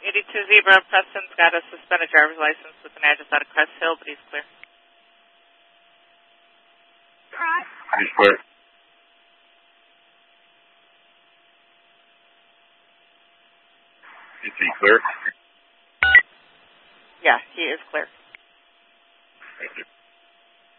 82 Zebra, Preston's got a suspended driver's license with an address out of Crest Hill, but he's clear. He's clear. Is he clear? Yeah, he is clear. Thank you.